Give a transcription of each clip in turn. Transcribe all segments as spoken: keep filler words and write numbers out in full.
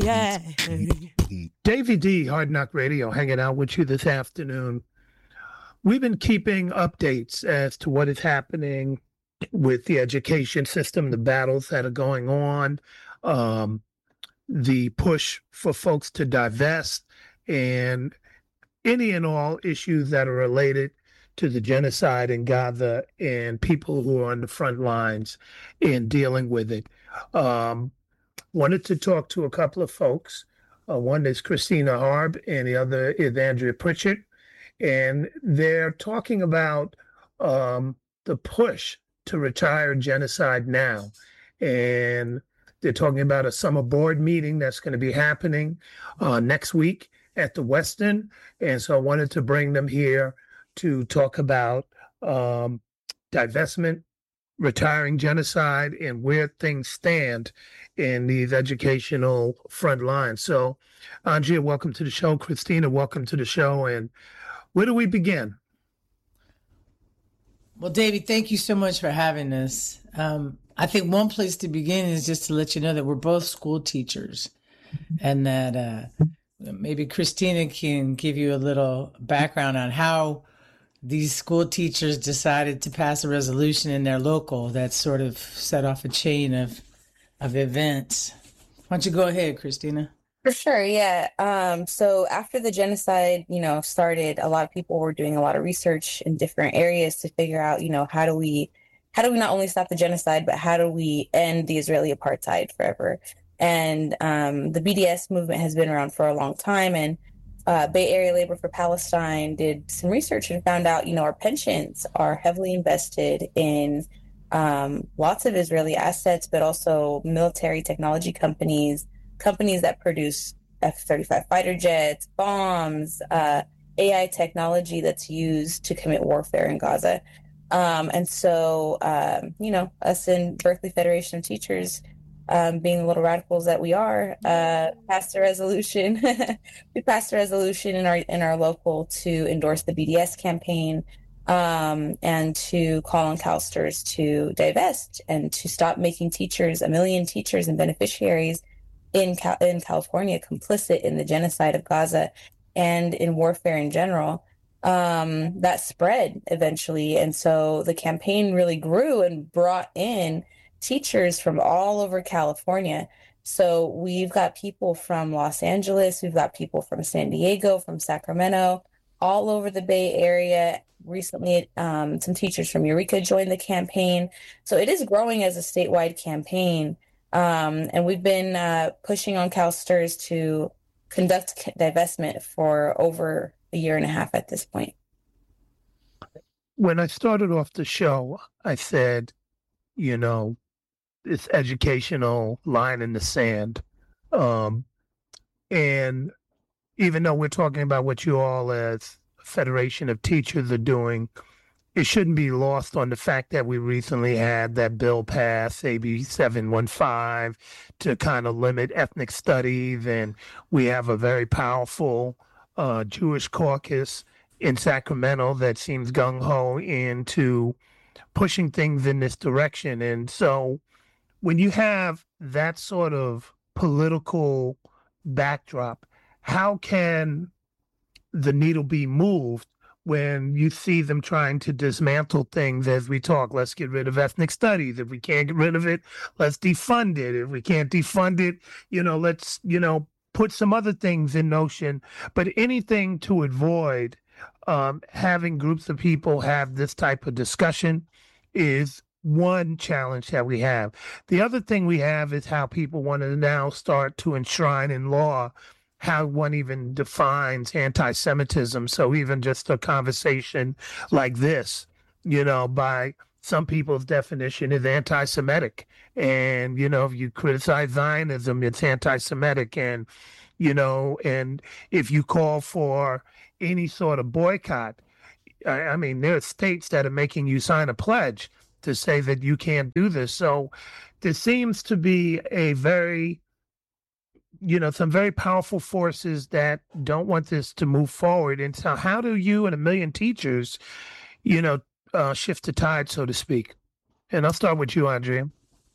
Yeah. Davey D, Hard Knock Radio, hanging out with you this afternoon. We've been keeping updates as to what is happening with the education system, the battles that are going on, um, the push for folks to divest, and any and all issues that are related to the genocide in Gaza and people who are on the front lines in dealing with it. Um, wanted to talk to a couple of folks. Uh, one is Christina Harb, and the other is Andrea Pritchett. And they're talking about um, the push to retire genocide now. And they're talking about a summer board meeting that's going to be happening uh, next week at the Westin. And so I wanted to bring them here to talk about um, divestment, retiring genocide, and where things stand in these educational front lines. So, Andrea, welcome to the show. Christina, welcome to the show. And where do we begin? Well, David, thank you so much for having us. Um, I think one place to begin is just to let you know that we're both school teachers, and that uh, maybe Christina can give you a little background on how these school teachers decided to pass a resolution in their local that sort of set off a chain of of events. Why don't you go ahead, Christina? For sure, yeah. Um, so after the genocide, you know, started, a lot of people were doing a lot of research in different areas to figure out, you know, how do we, how do we not only stop the genocide, but how do we end the Israeli apartheid forever? And um, the B D S movement has been around for a long time, and uh, Bay Area Labor for Palestine did some research and found out, you know, our pensions are heavily invested in um, lots of Israeli assets, but also military technology companies, companies that produce F thirty-five fighter jets, bombs, uh, A I technology that's used to commit warfare in Gaza. Um, and so, um, you know, us in Berkeley Federation of Teachers, um, being the little radicals that we are, uh, passed a resolution. we passed a resolution in our in our local to endorse the B D S campaign, um, and to call on CalSTRS to divest and to stop making teachers, a million teachers and beneficiaries in Cal- in California, complicit in the genocide of Gaza and in warfare in general. Um, that spread eventually. And so the campaign really grew and brought in teachers from all over California. So we've got people from Los Angeles, we've got people from San Diego, from Sacramento, all over the Bay Area. Recently, um, some teachers from Eureka joined the campaign. So it is growing as a statewide campaign. Um, and we've been uh, pushing on CalSTRS to conduct divestment for over a year and a half at this point. When I started off the show, I said, you know, this educational line in the sand. Um, and even though we're talking about what you all as a Federation of Teachers are doing, it shouldn't be lost on the fact that we recently had that bill pass, A B seven one five, to kind of limit ethnic studies. And we have a very powerful uh, Jewish caucus in Sacramento that seems gung-ho into pushing things in this direction. And so when you have that sort of political backdrop, how can the needle be moved when you see them trying to dismantle things as we talk? Let's get rid of ethnic studies. If we can't get rid of it, let's defund it. If we can't defund it, you know, let's, you know, put some other things in notion. But anything to avoid um, having groups of people have this type of discussion is one challenge that we have. The other thing we have is how people want to now start to enshrine in law how one even defines anti-Semitism. So even just a conversation like this, you know, by some people's definition is anti-Semitic. And, you know, if you criticize Zionism, it's anti-Semitic. And, you know, and if you call for any sort of boycott, I, I mean, there are states that are making you sign a pledge to say that you can't do this. So there seems to be a very you know, some very powerful forces that don't want this to move forward. And so how do you and a million teachers, you know, uh, shift the tide, so to speak? And I'll start with you, Andrea.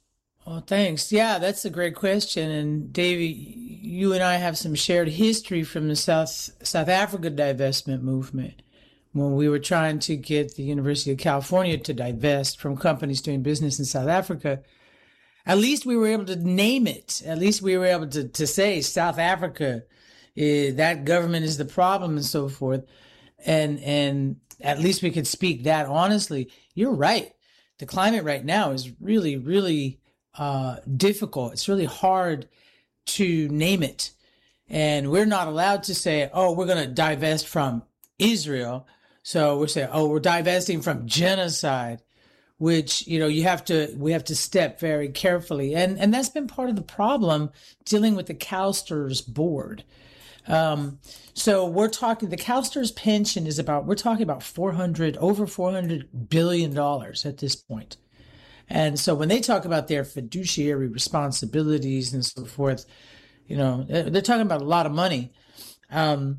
Oh, thanks. Yeah, that's a great question. And Davey, you and I have some shared history from the South South Africa divestment movement when we were trying to get the University of California to divest from companies doing business in South Africa. At least we were able to name it. At least we were able to, to say South Africa, eh, that government is the problem and so forth. And and at least we could speak that honestly. You're right. The climate right now is really, really uh, difficult. It's really hard to name it. And we're not allowed to say, oh, we're going to divest from Israel. So we're saying, oh, we're divesting from genocide, which, you know, you have to, we have to step very carefully. And, and that's been part of the problem dealing with the CalSTRS board. Um, so we're talking, the CalSTRS pension is about, we're talking about four hundred, over four hundred billion dollars at this point. And so when they talk about their fiduciary responsibilities and so forth, you know, they're talking about a lot of money. Um,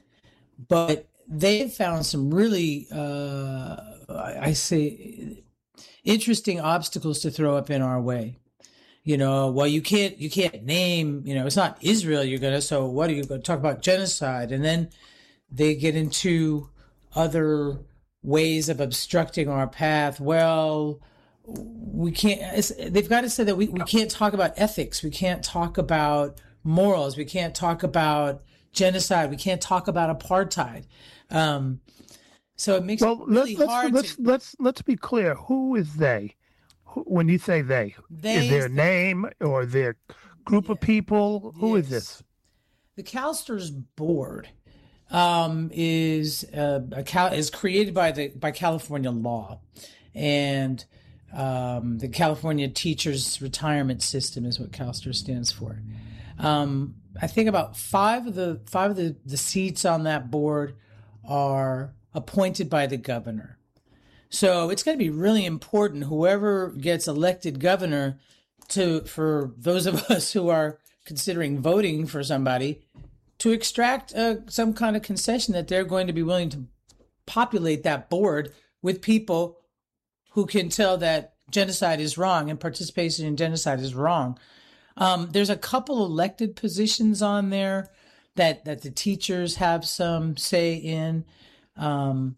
but they've found some really, uh, I say, interesting obstacles to throw up in our way. You know, well, you can't, you can't name, you know, it's not Israel you're going to, so what are you going to talk about? Genocide. And then they get into other ways of obstructing our path. Well, we can't, it's, they've got to say that we, we can't talk about ethics. We can't talk about morals. We can't talk about genocide. We can't talk about apartheid. Um, so it makes well, it really let's, hard let's, to, let's, let's be clear. Who is they? Who, when you say they, they is their name or their group yeah, of people? Who yes. is this? The CalSTRS board um, is uh, a Cal- is created by the by California law, and um, the California Teachers Retirement System is what CalSTRS stands for. Um, I think about five of the five of the, the seats on that board are appointed by the governor. So it's going to be really important, whoever gets elected governor, to for those of us who are considering voting for somebody, to extract uh, some kind of concession that they're going to be willing to populate that board with people who can tell that genocide is wrong and participation in genocide is wrong. Um, there's a couple elected positions on there that, that the teachers have some say in. Um,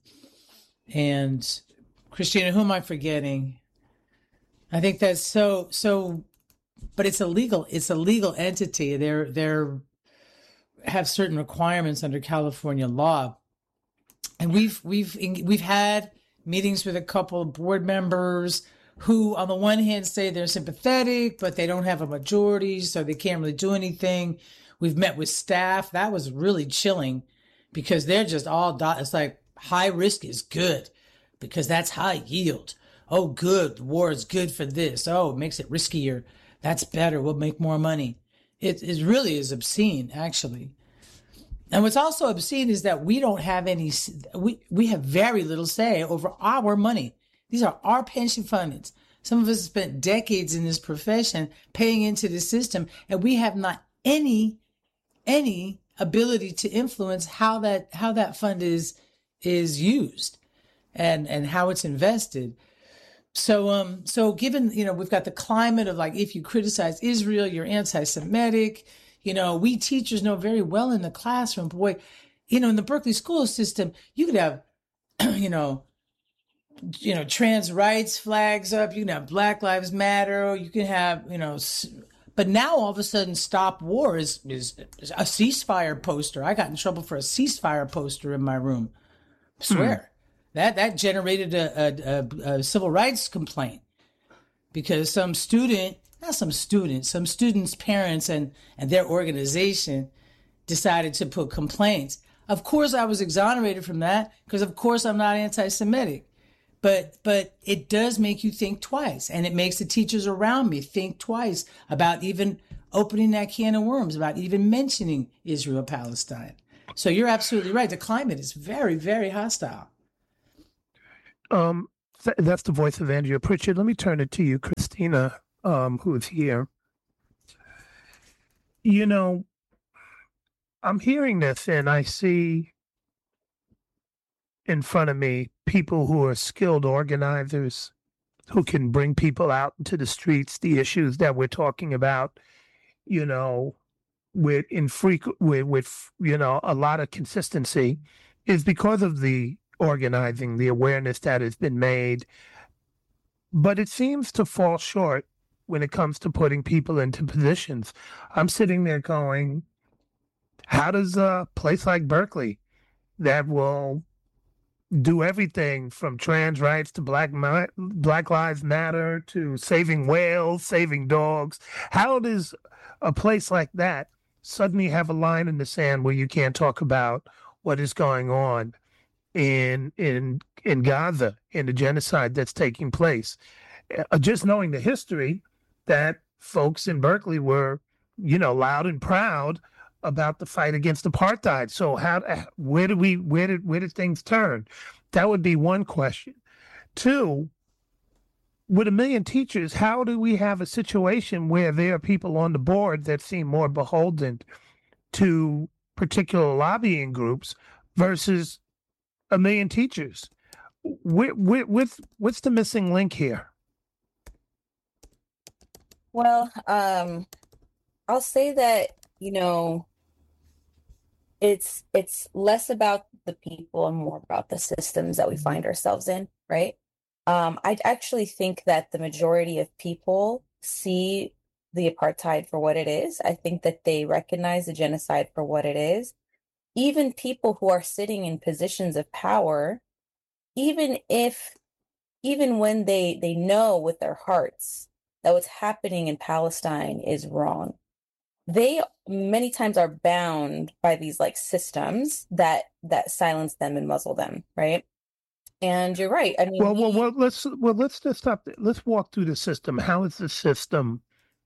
and Christina, who am I forgetting? I think that's so, so, but it's a legal, it's a legal entity. They're, they're, have certain requirements under California law. And we've, we've, we've had meetings with a couple of board members who on the one hand say they're sympathetic, but they don't have a majority, so they can't really do anything. We've met with staff. That was really chilling because they're just all, it's like high risk is good because that's high yield. Oh, good. The war is good for this. Oh, it makes it riskier. That's better. We'll make more money. It, it really is obscene, actually. And what's also obscene is that we don't have any, we, we have very little say over our money. These are our pension funds. Some of us have spent decades in this profession paying into the system, and we have not any, any ability to influence how that, how that fund is, is used and, and how it's invested. So, um, so given, you know, we've got the climate of like, if you criticize Israel, you're anti-Semitic. You know, we teachers know very well in the classroom, boy, you know, in the Berkeley school system, you could have, you know, you know, trans rights flags up. You can have Black Lives Matter. You can have, you know, but now all of a sudden Stop War is, is, is a ceasefire poster. I got in trouble for a ceasefire poster in my room. I swear. Hmm. That that generated a, a, a, a civil rights complaint because some student, not some student, some students' parents and, and their organization decided to put complaints. Of course, I was exonerated from that because, of course, I'm not anti-Semitic. But but it does make you think twice, and it makes the teachers around me think twice about even opening that can of worms, about even mentioning Israel-Palestine. So you're absolutely right. The climate is very, very hostile. Um, th- that's the voice of Andrea Pritchard. Let me turn it to you, Christina, um, who is here. You know, I'm hearing this and I see in front of me people who are skilled organizers, who can bring people out into the streets, the issues that we're talking about, you know, with infrequent, with, with, you know, a lot of consistency is because of the organizing, the awareness that has been made. But it seems to fall short when it comes to putting people into positions. I'm sitting there going, how does a place like Berkeley that will do everything from trans rights to black Black Lives Matter to saving whales, saving dogs, how does a place like that suddenly have a line in the sand where you can't talk about what is going on in in in Gaza, in the genocide that's taking place? Uh, just knowing the history that folks in Berkeley were, you know, loud and proud about the fight against apartheid. So how, where did we, where did, where did things turn? That would be one question. Two, with a million teachers, how do we have a situation where there are people on the board that seem more beholden to particular lobbying groups versus a million teachers? Where, where, what's, what's the missing link here? Well, um, I'll say that, you know, it's it's less about the people and more about the systems that we find ourselves in, right? Um, I actually think that the majority of people see the apartheid for what it is. I think that they recognize the genocide for what it is. Even people who are sitting in positions of power, even if, even when they they know with their hearts that what's happening in Palestine is wrong, they many times are bound by these like systems that that silence them and muzzle them, right? And you're right. I mean, well, we, well, well, let's well, let's just stop. There. Let's walk through the system. How is the system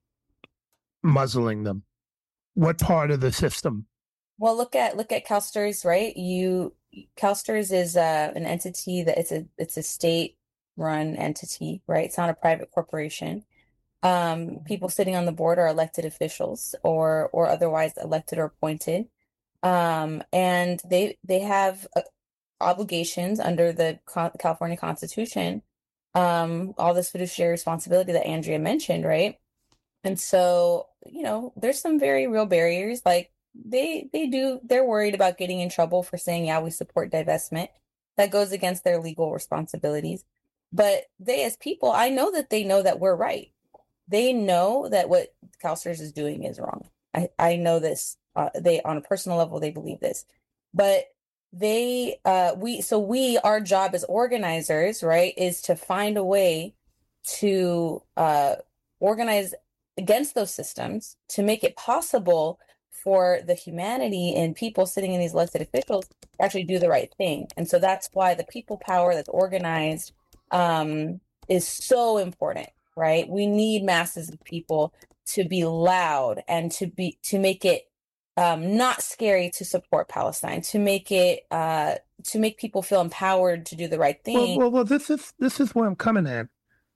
muzzling them? What part of the system? Well, look at look at CalSTRS, right? You CalSTRS is uh, an entity that it's a it's a state-run entity, right? It's not a private corporation. Um, people sitting on the board are elected officials or or otherwise elected or appointed, um, and they they have uh, obligations under the Co- California Constitution, um, all this fiduciary responsibility that Andrea mentioned, right? And so, you know, there's some very real barriers. Like they they do they're worried about getting in trouble for saying, yeah, we support divestment. That goes against their legal responsibilities. But they, as people, I know that they know that we're right. They know that what CalSTRS is doing is wrong. I, I know this. Uh, they, on a personal level, they believe this. But they, uh, we, so we, our job as organizers, right, is to find a way to uh, organize against those systems to make it possible for the humanity and people sitting in these elected officials to actually do the right thing. And so that's why the people power that's organized um, is so important. Right? We need masses of people to be loud and to be to make it um, not scary to support Palestine, to make it uh, to make people feel empowered to do the right thing. Well, well, well, this is this is where I'm coming at.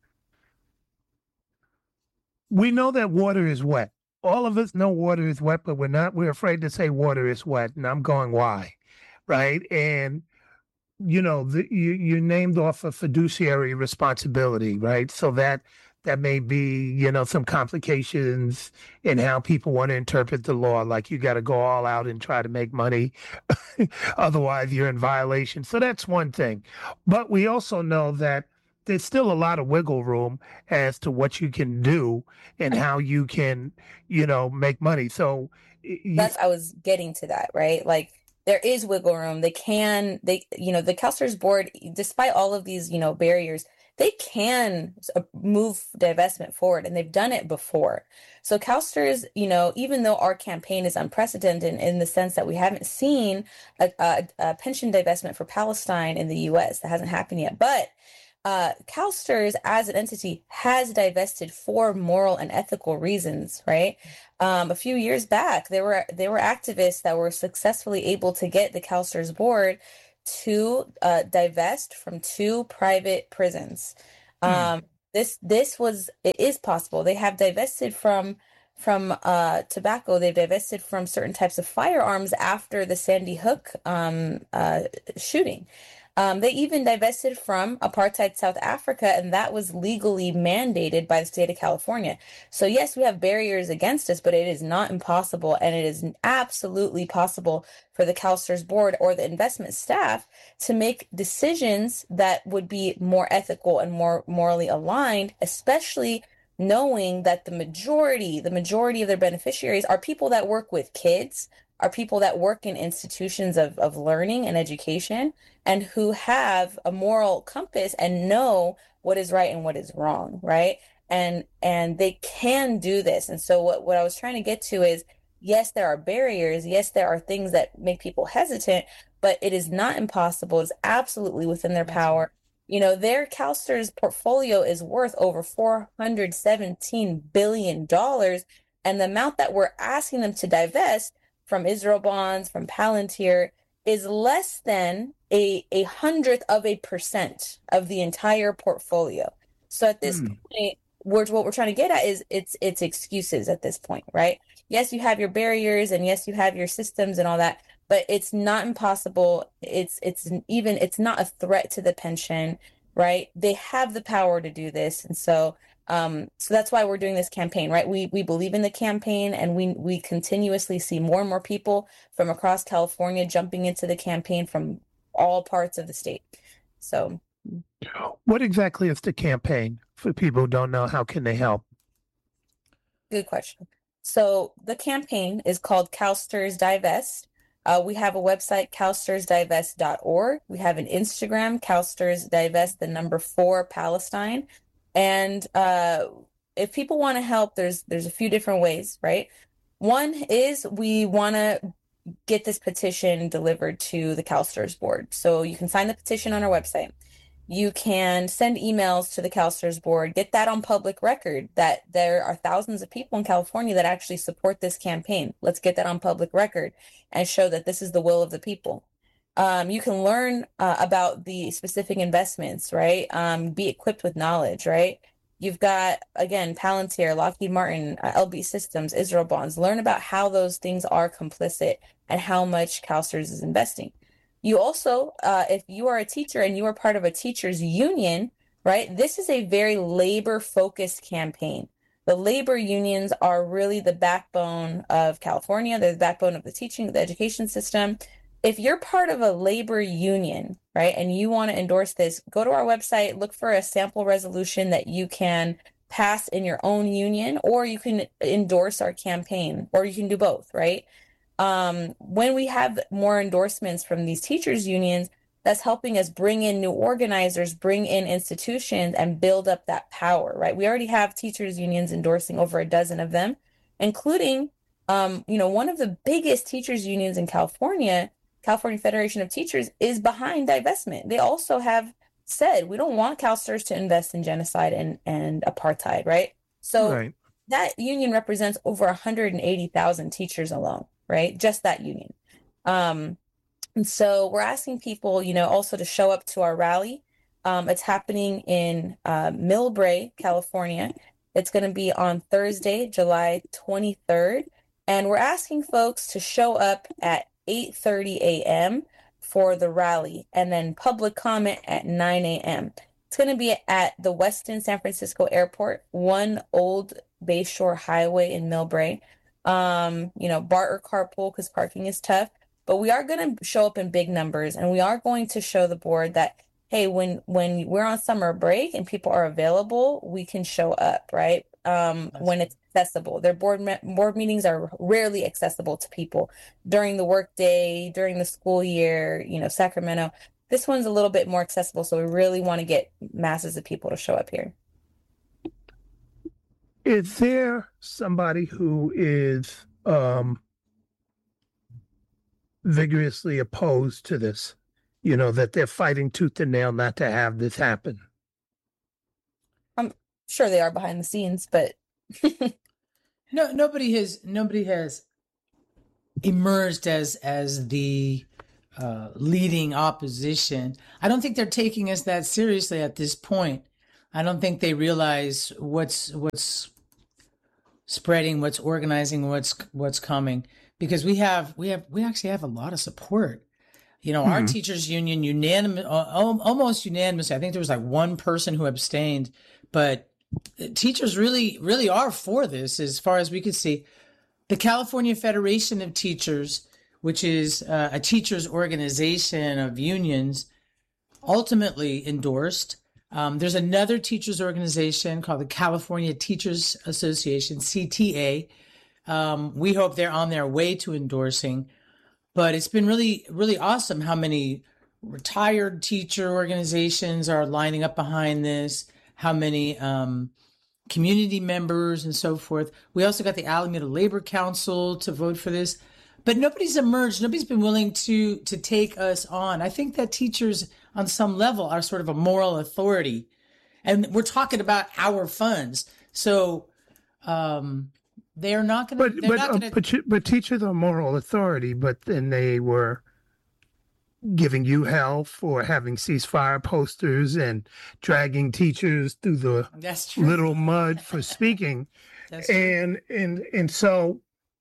We know that water is wet. All of us know water is wet, but we're not. We're afraid to say water is wet, and I'm going, why? Right? And you know, the, you you named off a fiduciary responsibility, right? So that. That may be, you know, some complications in how people want to interpret the law. Like you got to go all out and try to make money. Otherwise, you're in violation. So that's one thing. But we also know that there's still a lot of wiggle room as to what you can do and how you can, you know, make money. So you, that's, I was getting to that, right? Like there is wiggle room. They can, they, you know, the CalSTRS board, despite all of these, you know, barriers, they can move divestment forward, and they've done it before. So CalSTRS, you know, even though our campaign is unprecedented in the sense that we haven't seen a, a, a pension divestment for Palestine in the U S, that hasn't happened yet, but uh, CalSTRS as an entity has divested for moral and ethical reasons, right? Um, a few years back, there were there were activists that were successfully able to get the CalSTRS board to uh, divest from two private prisons. Um, mm. This this was it is possible. They have divested from from uh, tobacco. They've divested from certain types of firearms after the Sandy Hook um, uh, shooting. Um, they even divested from apartheid South Africa, and that was legally mandated by the state of California. So yes, we have barriers against us, but it is not impossible, and it is absolutely possible for the CalSTRS board or the investment staff to make decisions that would be more ethical and more morally aligned, especially knowing that the majority, the majority of their beneficiaries are people that work with kids, are people that work in institutions of, of learning and education, and who have a moral compass and know what is right and what is wrong, right? And and they can do this. And so what, what I was trying to get to is, yes, there are barriers. Yes, there are things that make people hesitant, but it is not impossible. It's absolutely within their power. You know, their CalSTRS portfolio is worth over four hundred seventeen billion dollars. And the amount that we're asking them to divest from Israel Bonds, from Palantir, is less than a, a hundredth of a percent of the entire portfolio. So at this mm. point, we're, what we're trying to get at is it's it's excuses at this point, right? Yes, you have your barriers, and yes, you have your systems and all that, but it's not impossible. It's it's even it's not a threat to the pension, right? They have the power to do this, and so um, so that's why we're doing this campaign, right? We we believe in the campaign, and we we continuously see more and more people from across California jumping into the campaign from all parts of the state. So, what exactly is the campaign? For people who don't know, how can they help? Good question. So the campaign is called CalSTRS Divest. Uh, we have a website, cal strs divest dot org. We have an Instagram, CalSTRS Divest, the number four Palestine. And uh, if people want to help, there's there's a few different ways, right? One is we want to get this petition delivered to the CalSTRS board. So you can sign the petition on our website. You can send emails to the CalSTRS board, get that on public record, that there are thousands of people in California that actually support this campaign. Let's get that on public record and show that this is the will of the people. Um, you can learn uh, about the specific investments, right? Um, be equipped with knowledge, right? You've got, again, Palantir, Lockheed Martin, uh, L B Systems, Israel Bonds. Learn about how those things are complicit and how much CalSTRS is investing. You also, uh, if you are a teacher and you are part of a teachers union, right, this is a very labor-focused campaign. The labor unions are really the backbone of California. They're the backbone of the teaching, the education system. If you're part of a labor union, right, and you want to endorse this, go to our website, look for a sample resolution that you can pass in your own union, or you can endorse our campaign, or you can do both, right? Um, when we have more endorsements from these teachers unions, that's helping us bring in new organizers, bring in institutions, and build up that power, right? We already have teachers unions endorsing over a dozen of them, including, um, you know, one of the biggest teachers unions in California, California Federation of Teachers, is behind divestment. They also have said, we don't want CalSTRS to invest in genocide and, and apartheid, right? So right. That union represents over one hundred eighty thousand teachers alone. Right? Just that union. Um, and so we're asking people, you know, also to show up to our rally. Um, it's happening in uh, Millbrae, California. It's going to be on Thursday, July twenty-third. And we're asking folks to show up at eight thirty a.m. for the rally, and then public comment at nine a.m. It's going to be at the Westin San Francisco Airport, one Old Bayshore Highway in Millbrae. Um, you know, BART or carpool because parking is tough, but we are going to show up in big numbers, and we are going to show the board that, hey, when when we're on summer break and people are available, we can show up, right? Um, when it's accessible. Their board me- board meetings are rarely accessible to people during the workday, during the school year. You know, Sacramento. This one's a little bit more accessible, so we really want to get masses of people to show up here. Is there somebody who is um, vigorously opposed to this? You know, that they're fighting tooth and nail not to have this happen? I'm sure they are behind the scenes, but no, nobody has nobody has emerged as as the uh, leading opposition. I don't think they're taking us that seriously at this point. I don't think they realize what's what's spreading, what's organizing, what's what's coming, because we have we have we actually have a lot of support. You know, our teachers union unanimous, almost unanimously. I think there was like one person who abstained, but teachers really, really are for this as far as we could see. The California Federation of Teachers, which is uh, a teachers organization of unions, ultimately endorsed. Um, there's another teachers organization called the California Teachers Association, C T A. Um, we hope they're on their way to endorsing. But it's been really, really awesome how many retired teacher organizations are lining up behind this, how many um, community members and so forth. We also got the Alameda Labor Council to vote for this. But nobody's emerged. Nobody's been willing to to take us on. I think that teachers on some level are sort of a moral authority. And we're talking about our funds. So um, they're not going But to... but, not uh, gonna, but you- but teachers are moral authority, but then they were giving you hell for having ceasefire posters and dragging teachers through the that's true. literal mud for speaking. That's true. And and and so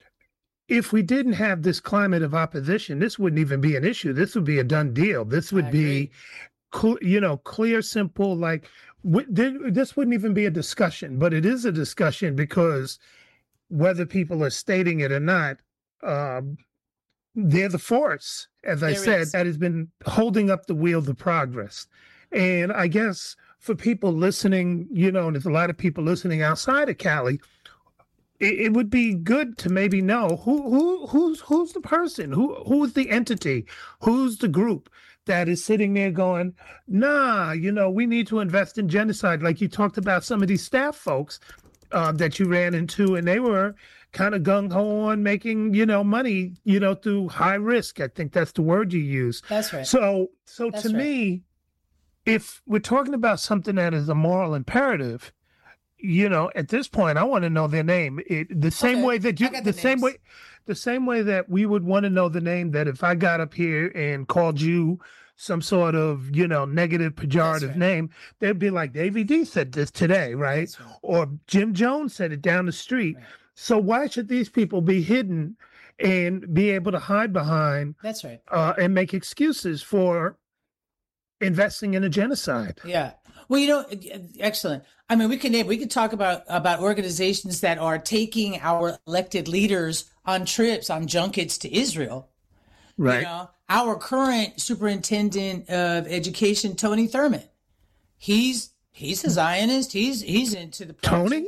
if we didn't have this climate of opposition, this wouldn't even be an issue. This would be a done deal. This would I be, agree. cl- you know, clear, simple. Like w- th- this wouldn't even be a discussion, but it is a discussion because whether people are stating it or not, um, they're the force, as I There said, is. that has been holding up the wheels of progress. And I guess for people listening, you know, and there's a lot of people listening outside of Cali, it, it would be good to maybe know who who who's who's the person, who who's the entity, who's the group that is sitting there going, nah, you know, we need to invest in genocide. Like you talked about some of these staff folks uh, that you ran into, and they were kind of gung-ho on making, you know, money, you know, through high risk. I think that's the word you use. That's right. So, so That's to right. me, if we're talking about something that is a moral imperative, you know, at this point, I want to know their name. It, the same Okay, way that I you, got the the same names. way, the same way that we would want to know the name. That if I got up here and called you some sort of, you know, negative pejorative right. name, they'd be like, Davey D said this today, right? That's right. Or Jim Jones said it down the street. Right. So why should these people be hidden and be able to hide behind That's right. uh, and make excuses for investing in a genocide? Yeah. Well, you know, excellent. I mean, we can name, we could talk about about organizations that are taking our elected leaders on trips, on junkets to Israel. Right. You know, our current superintendent of education, Tony Thurmond, he's he's a Zionist. He's he's into the project. Tony?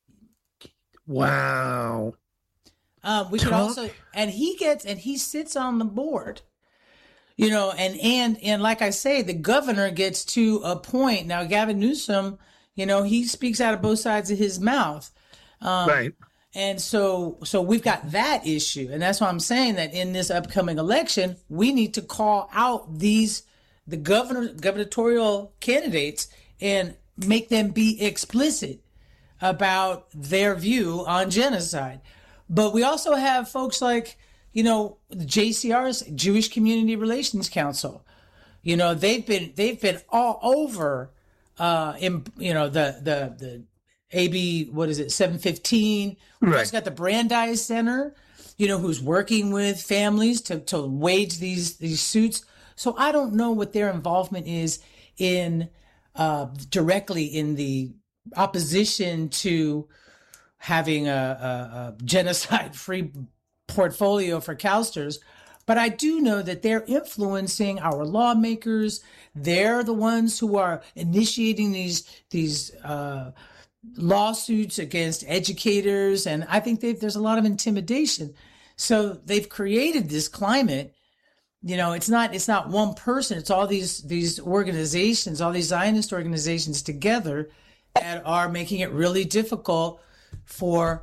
Wow. Um, we could Tony? also, and he gets, and he sits on the board, you know, and, and, and like I say, the governor gets to a point. Now, Gavin Newsom, you know, he speaks out of both sides of his mouth. Um, Right. And so, so we've got that issue. And that's why I'm saying that in this upcoming election, we need to call out these, the governor, gubernatorial candidates and make them be explicit about their view on genocide. But we also have folks like, you know, J C R's Jewish Community Relations Council. You know, they've been they've been all over uh in you know the the the A B, what is it, seven fifteen. We've Right. also got the Brandeis Center, you know, who's working with families to to wage these these suits. So I don't know what their involvement is in uh directly in the opposition to having a, a, a genocide-free portfolio for CalSTRS, but I do know that they're influencing our lawmakers. They're the ones who are initiating these these uh, lawsuits against educators, and I think they've, there's a lot of intimidation. So they've created this climate. You know, it's not it's not one person. It's all these these organizations, all these Zionist organizations together that are making it really difficult for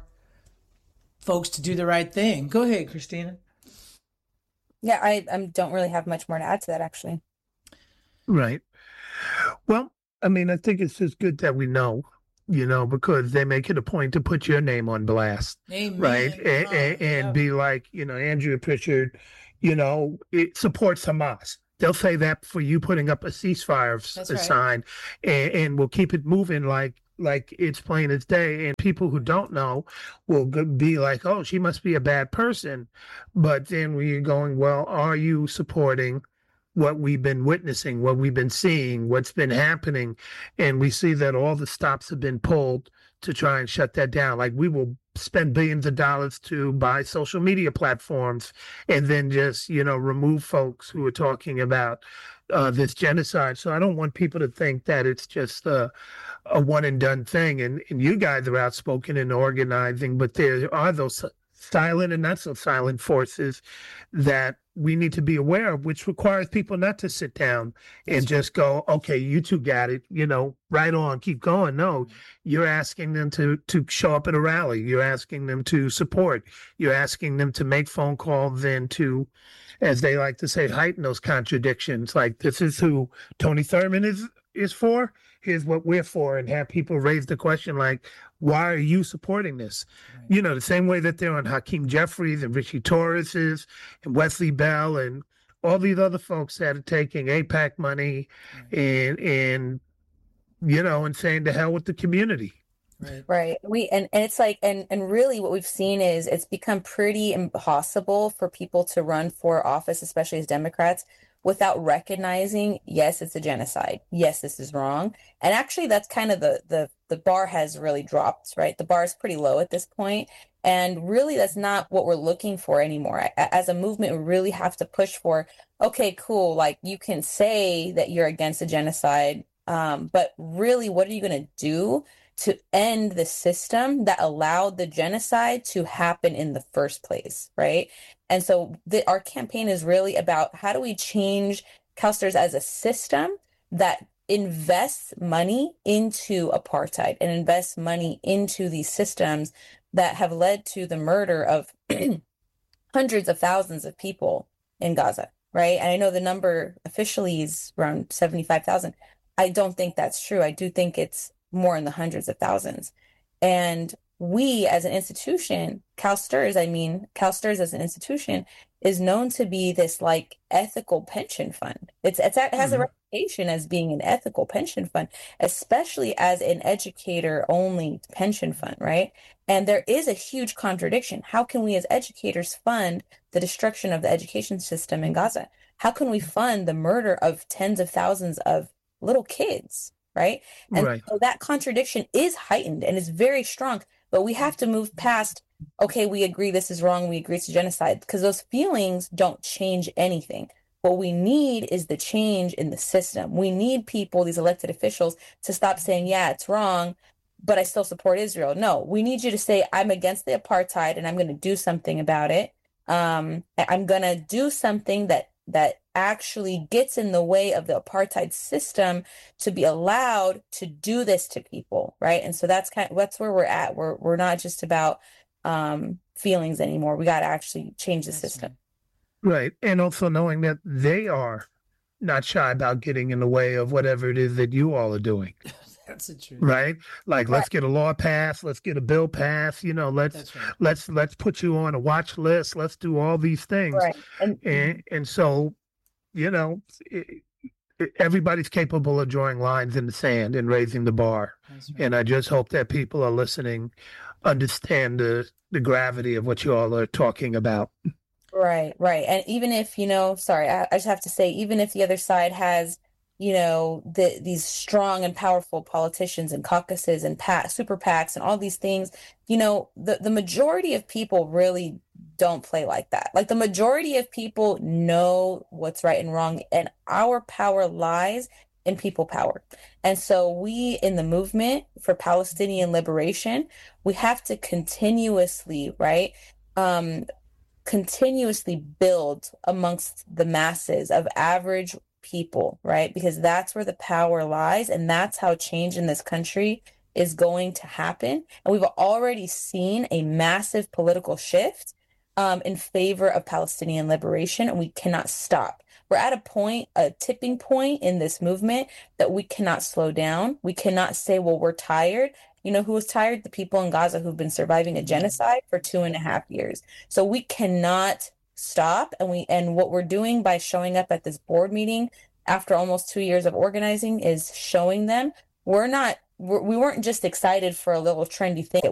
folks to do the right thing. Go ahead, Christina. Yeah, I, I don't really have much more to add to that, actually. Right. Well, I mean, I think it's just good that we know, you know, because they make it a point to put your name on blast, Amen. right? And, Oh, and, yeah. and be like, you know, Andrea Pritchard, you know, it supports Hamas. They'll say that for you putting up a ceasefire s- That's a right. sign, and, and we'll keep it moving like like it's plain as day. And people who don't know will g- be like, oh, she must be a bad person. But then we're going, well, are you supporting what we've been witnessing, what we've been seeing, what's been happening. And we see that all the stops have been pulled to try and shut that down. Like, we will spend billions of dollars to buy social media platforms and then just, you know, remove folks who are talking about uh, this genocide. So I don't want people to think that it's just a, a one and done thing. And, and you guys are outspoken in organizing, but there are those silent and not so silent forces that we need to be aware of, which requires people not to sit down and That's just go, okay, you two got it, you know, right on, keep going. No, you're asking them to to show up at a rally. You're asking them to support. You're asking them to make phone calls and to, as they like to say, heighten those contradictions. Like, this is who Tony Thurman is is for. Here's what we're for, and have people raise the question like, why are you supporting this? Right. You know, the same way that they're on Hakeem Jeffries and Richie Torres's and Wesley Bell and all these other folks that are taking AIPAC money right. and, and, you know, and saying to hell with the community. Right. Right. We and, and it's like and and really what we've seen is it's become pretty impossible for people to run for office, especially as Democrats, without recognizing, yes, it's a genocide. Yes, this is wrong. And actually, that's kind of the the the bar has really dropped, right? The bar is pretty low at this point. And really, that's not what we're looking for anymore. As a movement, we really have to push for, okay, cool. Like, you can say that you're against a genocide, um, but really, what are you going to do to end the system that allowed the genocide to happen in the first place, right? And so the, our campaign is really about how do we change CalSTRS as a system that invests money into apartheid and invests money into these systems that have led to the murder of hundreds of thousands of people in Gaza, right? And I know the number officially is around seventy-five thousand. I don't think that's true. I do think it's more in the hundreds of thousands. And we as an institution, CalSTRS, I mean, CalSTRS as an institution is known to be this like ethical pension fund. It's, it's it has mm-hmm. a reputation as being an ethical pension fund, especially as an educator only pension fund, right? And there is a huge contradiction. How can we as educators fund the destruction of the education system in Gaza? How can we fund the murder of tens of thousands of little kids? Right. And right. so that contradiction is heightened and is very strong, but we have to move past, okay, we agree this is wrong. We agree it's genocide, because those feelings don't change anything. What we need is the change in the system. We need people, these elected officials, to stop saying, yeah, it's wrong, but I still support Israel. No, we need you to say, I'm against the apartheid and I'm going to do something about it. Um, I'm going to do something that that actually gets in the way of the apartheid system to be allowed to do this to people, right? And so that's kind of, that's where we're at. We're we're not just about um, feelings anymore. We got to actually change the that's system. Right. And also knowing that they are not shy about getting in the way of whatever it is that you all are doing. That's the truth. Right? Like, right. let's get a law passed, let's get a bill passed, you know, let's right. let's let's put you on a watch list, let's do all these things. Right. And and, and so, you know, it, it, everybody's capable of drawing lines in the sand and raising the bar. Right. And I just hope that people are listening, understand the the gravity of what you all are talking about. Right, right. And even if, you know, sorry, I, I just have to say, even if the other side has, you know, the, these strong and powerful politicians and caucuses and PAC, super PACs and all these things, you know, the, the majority of people really don't play like that. Like, the majority of people know what's right and wrong, and our power lies in people power. And so we in the movement for Palestinian liberation, we have to continuously, right, um, continuously build amongst the masses of average people, right? Because that's where the power lies, and that's how change in this country is going to happen. And we've already seen a massive political shift um, in favor of Palestinian liberation, and we cannot stop. We're at a point, a tipping point in this movement that we cannot slow down. We cannot say, well, we're tired. You know who was tired? The people in Gaza who've been surviving a genocide for two and a half years. So we cannot stop. And we and what we're doing by showing up at this board meeting after almost two years of organizing is showing them we're not, we're, we weren't just excited for a little trendy thing.